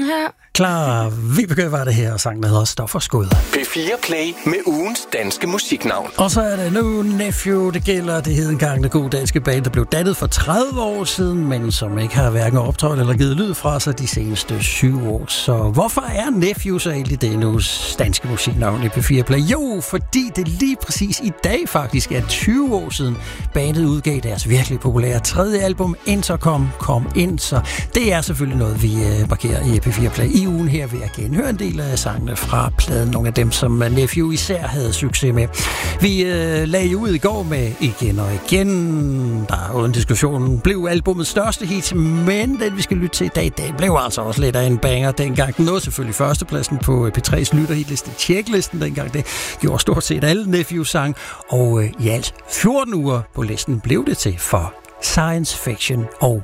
her. Klar, Vibeke var det her, og sangen hedder Stof og Skud. P4 Play med ugens danske musiknavn. Og så er det nu Nephew, det gælder. Det hed engang det gode danske band, der blev dannet for 30 år siden, men som ikke har hverken optrådt eller givet lyd fra sig de seneste 7 år. Så hvorfor er Nephew så egentlig det nu danske musiknavn i P4 Play? Jo, fordi det lige præcis i dag faktisk er 20 år siden bandet udgav deres virkelig populære 3. album, Intercom, Kom Ind. Så det er selvfølgelig noget, vi markerer i P4 Play. I ugen her vil jeg genhøre en del af sangene fra pladen, nogle af dem, som Nephew især havde succes med. Vi lagde jo ud i går med Igen og Igen. Der uden diskussion blev albumets største hit, men den vi skal lytte til i dag, det blev altså også lidt af en banger dengang. Den nåede selvfølgelig førstepladsen på P3's lytterhitliste, checklisten dengang. Det gjorde stort set alle Nephew-sang, og i alt 14 uger på listen blev det til for Science Fiction og